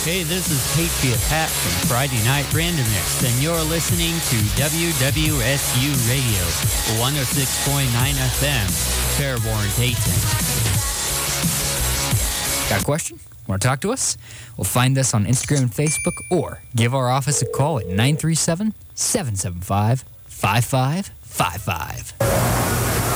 Hey, this is Patriot Pat from Friday Night Randomness, and you're listening to WWSU Radio, 106.9 FM, Fairborn, Dayton. Got a question? Want to talk to us? Well, find us on Instagram and Facebook, or give our office a call at 937-775-5555.